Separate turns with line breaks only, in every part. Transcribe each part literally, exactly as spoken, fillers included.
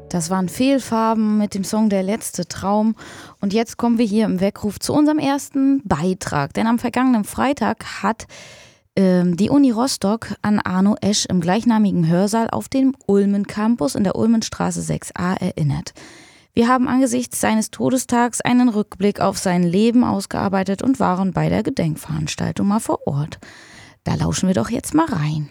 Das waren Fehlfarben mit dem Song Der letzte Traum. Und jetzt kommen wir hier im Weckruf zu unserem ersten Beitrag. Denn am vergangenen Freitag hat ähm, die Uni Rostock an Arno Esch im gleichnamigen Hörsaal auf dem Ulmen Campus in der Ulmenstraße sechs a erinnert. Wir haben angesichts seines Todestags einen Rückblick auf sein Leben ausgearbeitet und waren bei der Gedenkveranstaltung mal vor Ort. Da lauschen wir doch jetzt mal rein.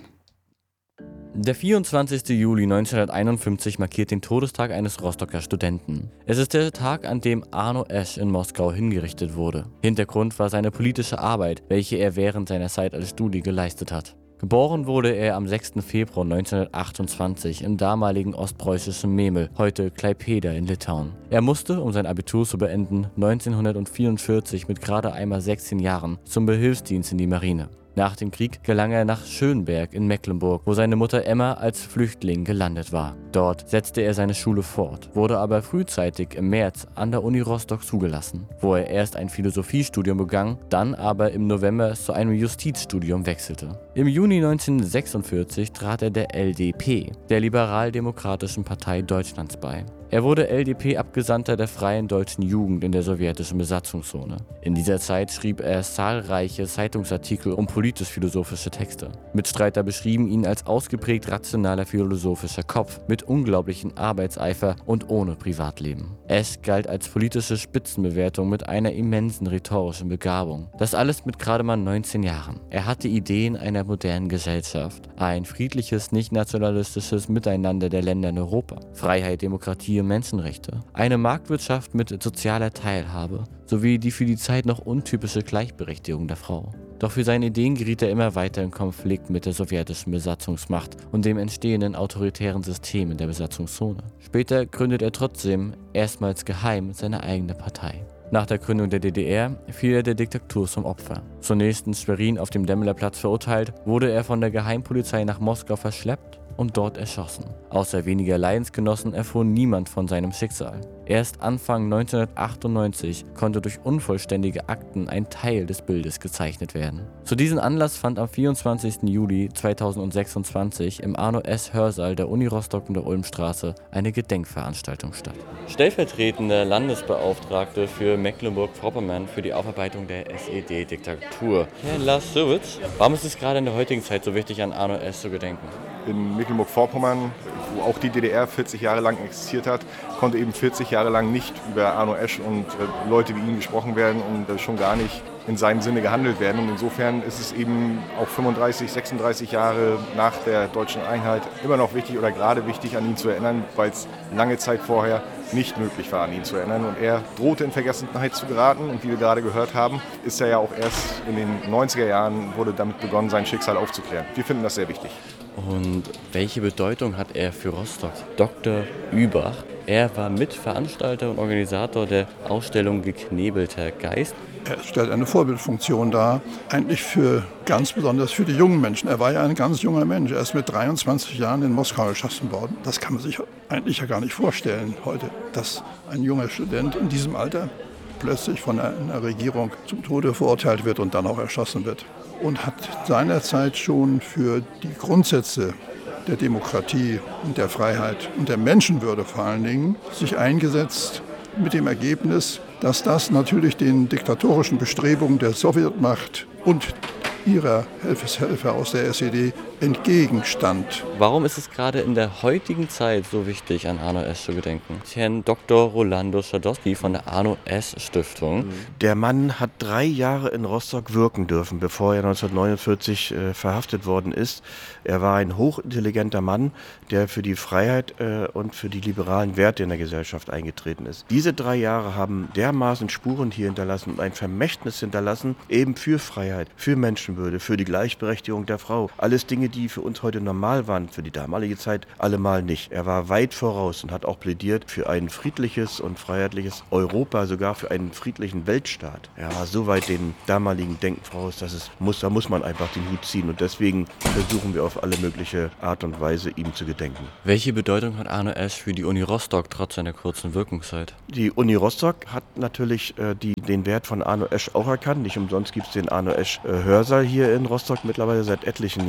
Der vierundzwanzigste Juli neunzehnhunderteinundfünfzig markiert den Todestag eines Rostocker Studenten. Es ist der Tag, an dem Arno Esch in Moskau hingerichtet wurde. Hintergrund war seine politische Arbeit, welche er während seiner Zeit als Studi geleistet hat. Geboren wurde er am sechsten Februar neunzehnhundertachtundzwanzig im damaligen ostpreußischen Memel, heute Klaipėda in Litauen. Er musste, um sein Abitur zu beenden, neunzehnhundertvierundvierzig mit gerade einmal sechzehn Jahren zum Behilfsdienst in die Marine. Nach dem Krieg gelang er nach Schönberg in Mecklenburg, wo seine Mutter Emma als Flüchtling gelandet war. Dort setzte er seine Schule fort, wurde aber frühzeitig im März an der Uni Rostock zugelassen, wo er erst ein Philosophiestudium begann, dann aber im November zu einem Justizstudium wechselte. Im Juni neunzehnhundertsechsundvierzig trat er der L D P, der Liberaldemokratischen Partei Deutschlands, bei. Er wurde L D P-Abgesandter der Freien Deutschen Jugend in der sowjetischen Besatzungszone. In dieser Zeit schrieb er zahlreiche Zeitungsartikel und politisch-philosophische Texte. Mitstreiter beschrieben ihn als ausgeprägt rationaler philosophischer Kopf mit unglaublichem Arbeitseifer und ohne Privatleben. Esch galt als politische Spitzenbewertung mit einer immensen rhetorischen Begabung. Das alles mit gerade mal neunzehn Jahren. Er hatte Ideen einer modernen Gesellschaft, ein friedliches, nicht-nationalistisches Miteinander der Länder in Europa, Freiheit, Demokratie und Menschenrechte, eine Marktwirtschaft mit sozialer Teilhabe sowie die für die Zeit noch untypische Gleichberechtigung der Frau. Doch für seine Ideen geriet er immer weiter in Konflikt mit der sowjetischen Besatzungsmacht und dem entstehenden autoritären System in der Besatzungszone. Später gründet er trotzdem erstmals geheim seine eigene Partei. Nach der Gründung der D D R fiel er der Diktatur zum Opfer. Zunächst in Schwerin auf dem Demmlerplatz verurteilt, wurde er von der Geheimpolizei nach Moskau verschleppt und dort erschossen. Außer weniger Leidensgenossen erfuhr niemand von seinem Schicksal. Erst Anfang neunzehnhundertachtundneunzig konnte durch unvollständige Akten ein Teil des Bildes gezeichnet werden. Zu diesem Anlass fand am vierundzwanzigsten Juli zweitausendsechsundzwanzig im Arno Esch Hörsaal der Uni Rostock in der Ulmstraße eine Gedenkveranstaltung statt. Stellvertretender Landesbeauftragte für Mecklenburg-Vorpommern für die Aufarbeitung der S E D-Diktatur, Herr Lars Sowitz. Warum ist es gerade in der heutigen Zeit so wichtig, an Arno Esch zu gedenken?
In Mecklenburg-Vorpommern, wo auch die D D R vierzig Jahre lang existiert hat, konnte eben vierzig Jahre lang nicht über Arno Esch und äh, Leute wie ihn gesprochen werden und äh, schon gar nicht in seinem Sinne gehandelt werden. Und insofern ist es eben auch fünfunddreißig, sechsunddreißig Jahre nach der deutschen Einheit immer noch wichtig oder gerade wichtig, an ihn zu erinnern, weil es lange Zeit vorher nicht möglich war, an ihn zu erinnern. Und er drohte in Vergessenheit zu geraten. Und wie wir gerade gehört haben, ist er ja auch erst in den neunziger Jahren wurde damit begonnen, sein Schicksal aufzuklären. Wir finden das sehr wichtig.
Und welche Bedeutung hat er für Rostock? Doktor Übach. Er war Mitveranstalter und Organisator der Ausstellung Geknebelter Geist.
Er stellt eine Vorbildfunktion dar, eigentlich für ganz besonders für die jungen Menschen. Er war ja ein ganz junger Mensch. Er ist mit dreiundzwanzig Jahren in Moskau erschossen worden. Das kann man sich eigentlich ja gar nicht vorstellen heute, dass ein junger Student in diesem Alter plötzlich von einer Regierung zum Tode verurteilt wird und dann auch erschossen wird. Und hat seinerzeit schon für die Grundsätze der Demokratie und der Freiheit und der Menschenwürde vor allen Dingen sich eingesetzt, mit dem Ergebnis, dass das natürlich den diktatorischen Bestrebungen der Sowjetmacht und ihrer Helfershelfer aus der S E D entgegenstand.
Warum ist es gerade in der heutigen Zeit so wichtig, an Arno Esch zu gedenken? Herrn Doktor Rolando Schadowski von der Arno Esch Stiftung.
Der Mann hat drei Jahre in Rostock wirken dürfen, bevor er neunzehnhundertneunundvierzig äh, verhaftet worden ist. Er war ein hochintelligenter Mann, der für die Freiheit äh, und für die liberalen Werte in der Gesellschaft eingetreten ist. Diese drei Jahre haben dermaßen Spuren hier hinterlassen und ein Vermächtnis hinterlassen, eben für Freiheit, für Menschenwürde, für die Gleichberechtigung der Frau. Alles Dinge, die für uns heute normal waren, für die damalige Zeit allemal nicht. Er war weit voraus und hat auch plädiert für ein friedliches und freiheitliches Europa, sogar für einen friedlichen Weltstaat. Er war so weit den damaligen Denken voraus, dass es muss, da muss man einfach den Hut ziehen und deswegen versuchen wir auf alle mögliche Art und Weise, ihm zu gedenken.
Welche Bedeutung hat Arno Esch für die Uni Rostock trotz seiner kurzen Wirkungszeit?
Die Uni Rostock hat natürlich äh, die, den Wert von Arno Esch auch erkannt. Nicht umsonst gibt es den Arno Esch äh, Hörsaal hier in Rostock mittlerweile seit etlichen Jahren.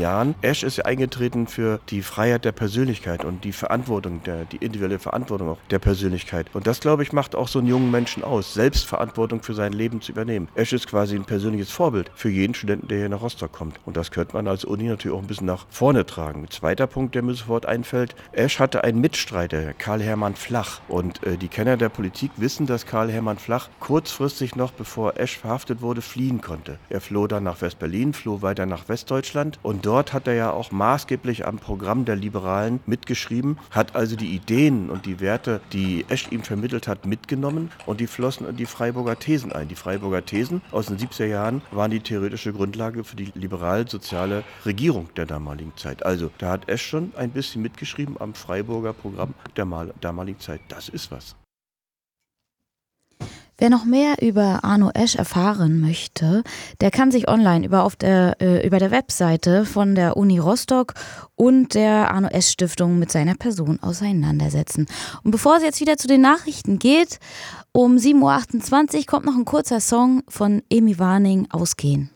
Esch ist ja eingetreten für die Freiheit der Persönlichkeit und die Verantwortung, der, die individuelle Verantwortung auch der Persönlichkeit. Und das, glaube ich, macht auch so einen jungen Menschen aus, Selbstverantwortung für sein Leben zu übernehmen. Esch ist quasi ein persönliches Vorbild für jeden Studenten, der hier nach Rostock kommt. Und das könnte man als Uni natürlich auch ein bisschen nach vorne tragen. Ein zweiter Punkt, der mir sofort einfällt, Esch hatte einen Mitstreiter, Karl Hermann Flach. Und äh, die Kenner der Politik wissen, dass Karl Hermann Flach kurzfristig noch, bevor Esch verhaftet wurde, fliehen konnte. Er floh dann nach West-Berlin, floh weiter nach Westdeutschland und dort hat er ja auch maßgeblich am Programm der Liberalen mitgeschrieben, hat also die Ideen und die Werte, die Esch ihm vermittelt hat, mitgenommen und die flossen in die Freiburger Thesen ein. Die Freiburger Thesen aus den siebziger Jahren waren die theoretische Grundlage für die liberal-soziale Regierung der damaligen Zeit. Also da hat Esch schon ein bisschen mitgeschrieben am Freiburger Programm der damaligen Zeit. Das ist was.
Wer noch mehr über Arno Esch erfahren möchte, der kann sich online über, auf der, äh, über der Webseite von der Uni Rostock und der Arno Esch Stiftung mit seiner Person auseinandersetzen. Und bevor es jetzt wieder zu den Nachrichten geht, um sieben Uhr achtundzwanzig kommt noch ein kurzer Song von Emi Warning, Ausgehen.